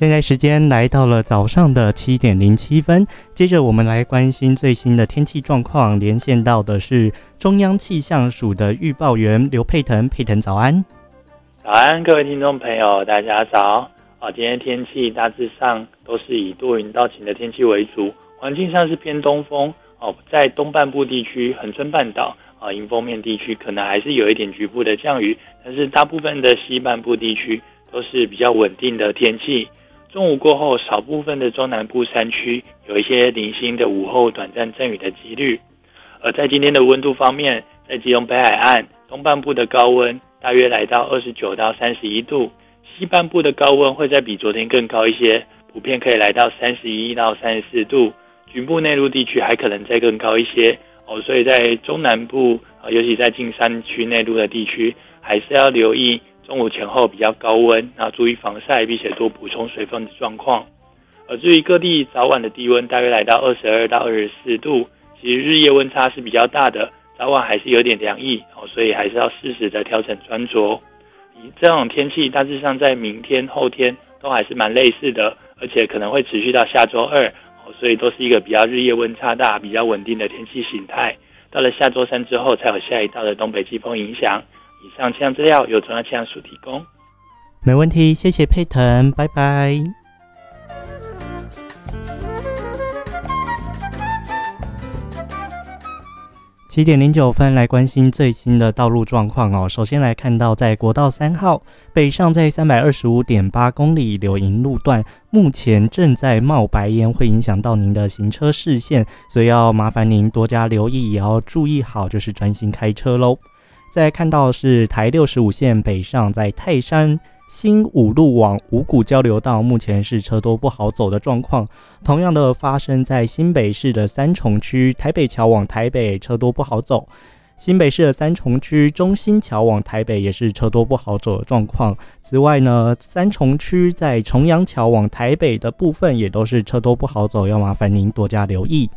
现在时间来到了早上的7:07，接着我们来关心最新的天气状况，连线到的是中央气象署的预报员刘佩腾，佩腾早安。 早安，各位听众朋友，大家早。今天天气大致上都是以多云到晴的天气为主，环境上是偏东风。在东半部地区、恒春半岛、迎风面地区可能还是有一点局部的降雨，但是大部分的西半部地区都是比较稳定的天气。中午过后，少部分的中南部山区有一些零星的午后短暂阵雨的几率。而在今天的温度方面，在基隆北海岸东半部的高温大约来到29到31度，西半部的高温会再比昨天更高一些，普遍可以来到31到34度，局部内陆地区还可能再更高一些。所以在中南部，尤其在近山区内陆的地区，还是要留意中午前后比较高温，注意防晒，并且多补充水分的状况。至于各地早晚的低温大约来到22到24度，其实日夜温差是比较大的，早晚还是有点凉意，所以还是要适时的调整穿着。这种天气大致上在明天、后天都还是蛮类似的，而且可能会持续到下周2，所以都是一个比较日夜温差大、比较稳定的天气形态。到了下周3之后，才有下一道的东北季风影响。以上气象资料由中央气象署提供。 没问题，谢谢佩腾，拜拜。7:09来关心最新的道路状况首先来看到，在国道3号北上在 325.8 公里柳营路段，目前正在冒白烟，会影响到您的行车视线，所以要麻烦您多加留意，也要注意好，就是专心开车咯。再看到是台65线北上在泰山新五路往五股交流道，目前是车多不好走的状况。同样的发生在新北市的三重区，台北桥往台北车多不好走。新北市的三重区中心桥往台北也是车多不好走的状况。此外呢，三重区在重阳桥往台北的部分也都是车多不好走，要麻烦您多加留意。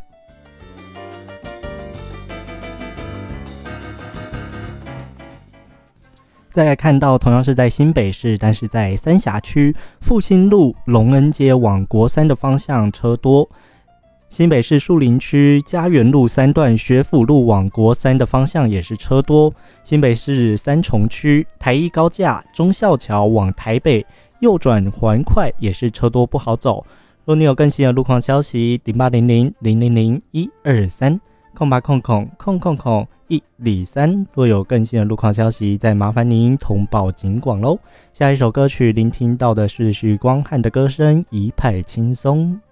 再来看到同样是在新北市，但是在三峡区复兴路隆恩街往国三的方向车多。新北市树林区嘉园路3段学府路往国三的方向也是车多。新北市三重区台一高架忠孝桥往台北右转环快也是车多不好走。若你有更新的路况消息，0800-000-123 0800-123，若有更新的路况消息，再麻烦您通报警广咯。下一首歌曲聆听到的是许光汉的歌声《一派轻松》。